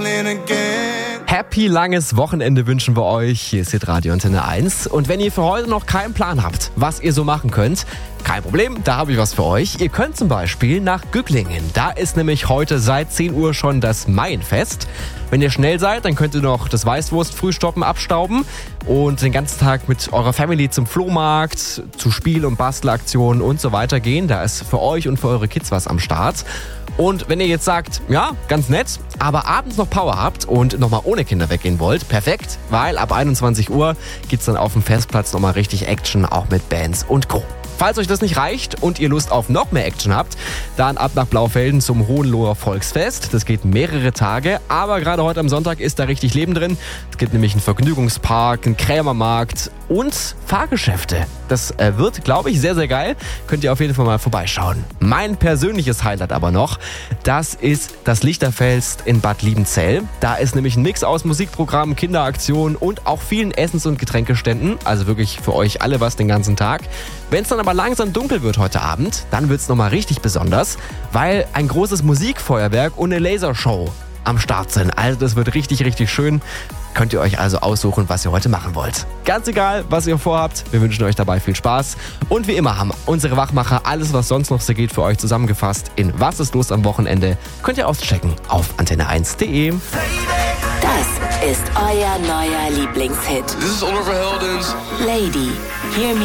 Happy langes Wochenende wünschen wir euch. Hier ist Radio Antenne 1. Und wenn ihr für heute noch keinen Plan habt, was ihr so machen könnt, kein Problem, da habe ich was für euch. Ihr könnt zum Beispiel nach Gücklingen. Da ist nämlich heute seit 10 Uhr schon das Maienfest. Wenn ihr schnell seid, dann könnt ihr noch das Weißwurst-Frühstoppen abstauben und den ganzen Tag mit eurer Family zum Flohmarkt, zu Spiel- und Bastelaktionen und so weiter gehen. Da ist für euch und für eure Kids was am Start. Und wenn ihr jetzt sagt, ja, ganz nett, aber abends noch Power habt und nochmal ohne Kinder weggehen wollt, perfekt, weil ab 21 Uhr gibt's dann auf dem Festplatz nochmal richtig Action, auch mit Bands und Co. Falls euch das nicht reicht und ihr Lust auf noch mehr Action habt, dann ab nach Blaufelden zum Hohenloher Volksfest. Das geht mehrere Tage, aber gerade heute am Sonntag ist da richtig Leben drin. Es gibt nämlich einen Vergnügungspark, einen Krämermarkt und Fahrgeschäfte. Das wird, glaube ich, sehr, sehr geil. Könnt ihr auf jeden Fall mal vorbeischauen. Mein persönliches Highlight aber noch, das ist das Lichterfest in Bad Liebenzell. Da ist nämlich ein Mix aus Musikprogramm, Kinderaktionen und auch vielen Essens- und Getränkeständen. Also wirklich für euch alle was den ganzen Tag. Wenn es dann aber langsam dunkel wird heute Abend, dann wird es nochmal richtig besonders, weil ein großes Musikfeuerwerk und eine Lasershow am Start sind. Also das wird richtig, richtig schön. Könnt ihr euch also aussuchen, was ihr heute machen wollt. Ganz egal, was ihr vorhabt, wir wünschen euch dabei viel Spaß. Und wie immer haben unsere Wachmacher alles, was sonst noch so geht, für euch zusammengefasst in Was ist los am Wochenende. Könnt ihr auschecken auf antenne1.de. Das ist euer neuer Lieblingshit. This is Oliver Heldens. Lady, hear me.